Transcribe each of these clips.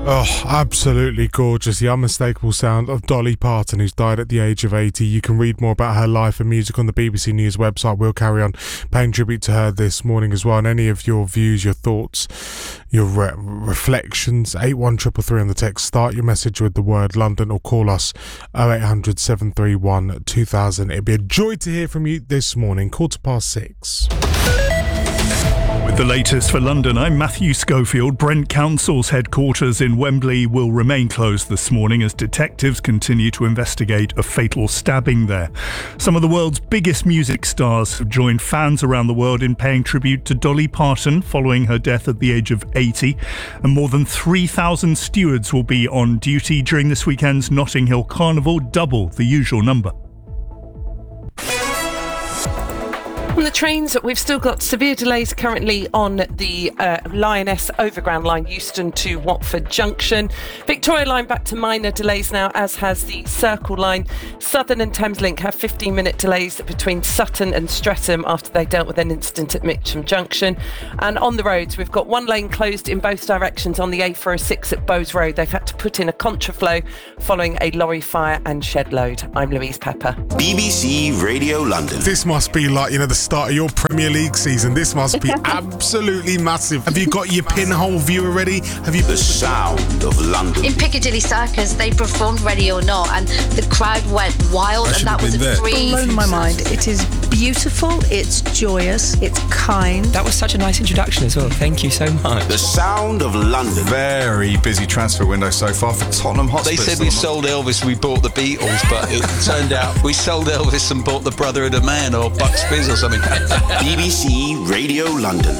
Oh, absolutely gorgeous. The unmistakable sound of Dolly Parton, who's died at the age of 80. You can read more about her life and music on the BBC News website. We'll carry on paying tribute to her this morning as well. And any of your views, your thoughts, your reflections, 81333 on the text. Start your message with the word London or call us 0800 731 2000. It'd be a joy to hear from you this morning. 6:15. With the latest for London, I'm Matthew Schofield. Brent Council's headquarters in Wembley will remain closed this morning as detectives continue to investigate a fatal stabbing there. Some of the world's biggest music stars have joined fans around the world in paying tribute to Dolly Parton following her death at the age of 80. And more than 3,000 stewards will be on duty during this weekend's Notting Hill Carnival, double the usual number. On the trains, we've still got severe delays currently on the Lioness Overground line, Euston to Watford Junction. Victoria line back to minor delays now, as has the Circle line. Southern and Thameslink have 15-minute delays between Sutton and Streatham after they dealt with an incident at Mitcham Junction. And on the roads, we've got one lane closed in both directions on the A406 at Bowes Road. They've had to put in a contraflow following a lorry fire and shed load. I'm Louise Pepper. BBC Radio London. This must be like, the start of your Premier League season. This must be absolutely massive. Have you got your pinhole viewer ready? Have you? The sound of London. In Piccadilly Circus, they performed Ready or Not, and the crowd went wild, and that was a free. Blown my mind. It is beautiful, it's joyous, it's kind. That was such a nice introduction as well. Thank you so much. The sound of London. Very busy transfer window so far for Tottenham Hotspur. They said we sold Elvis, we bought the Beatles, but it turned out we sold Elvis and bought the Brother of the Man or Bucks Fizz or something. BBC Radio London.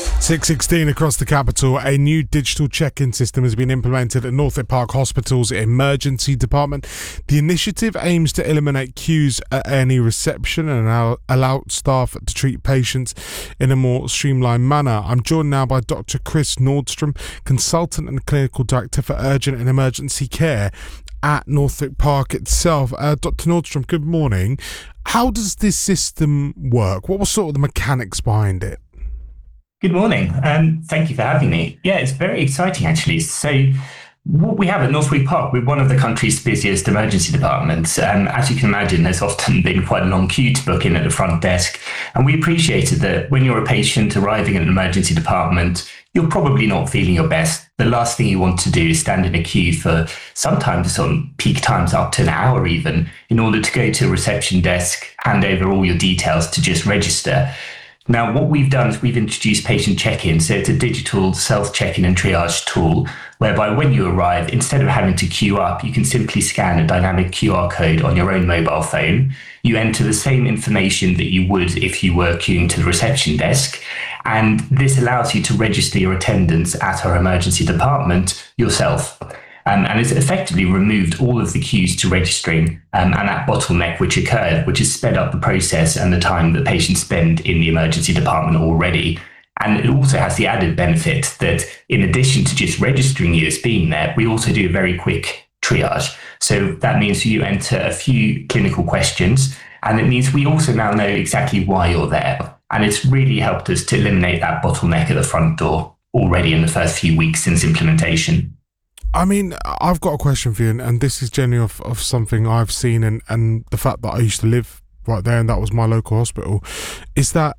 6:16 across the capital. A new digital check-in system has been implemented at Northwick Park Hospital's emergency department. The initiative aims to eliminate queues at any reception and allow staff to treat patients in a more streamlined manner. I'm joined now by Dr. Chris Nordstrom, consultant and clinical director for urgent and emergency care at Northwick Park itself. Dr. Nordstrom, good morning. How does this system work? What was sort of the mechanics behind it? Good morning. Thank you for having me. Yeah, it's very exciting, actually. So what we have at Northwick Park, we're one of the country's busiest emergency departments. As you can imagine, there's often been quite a long queue to book in at the front desk. And we appreciated that when you're a patient arriving at an emergency department, you're probably not feeling your best. The last thing you want to do is stand in a queue for sometimes on peak times up to an hour even, in order to go to a reception desk, hand over all your details to just register. Now, what we've done is we've introduced patient check-in. So it's a digital self-check-in and triage tool, whereby when you arrive, instead of having to queue up, you can simply scan a dynamic QR code on your own mobile phone. You enter the same information that you would if you were queuing to the reception desk. And this allows you to register your attendance at our emergency department yourself. And it's effectively removed all of the queues to registering and that bottleneck which occurred, which has sped up the process and the time that patients spend in the emergency department already. And it also has the added benefit that in addition to just registering you as being there, we also do a very quick triage. So that means you enter a few clinical questions, and it means we also now know exactly why you're there. And it's really helped us to eliminate that bottleneck at the front door already in the first few weeks since implementation. I mean, I've got a question for you, and this is genuinely of something I've seen, and the fact that I used to live right there, and that was my local hospital. Is that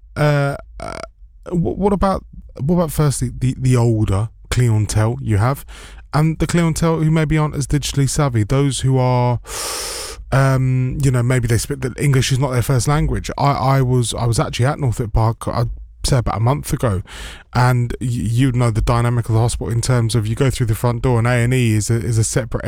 what about firstly the older clientele you have, and the clientele who maybe aren't as digitally savvy, those who are, maybe they speak that English is not their first language. I was actually at Northwick Park, I'd say about a month ago, and you know the dynamic of the hospital in terms of you go through the front door and A&E is a separate